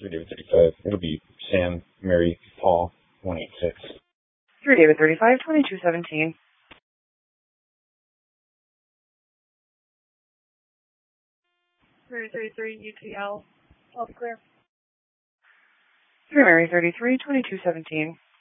3 David 35. It'll be Sam, Mary, Paul, 186. 3 David 35, 2217. Mary 33, UTL, all clear. 3 Mary 33, 2217.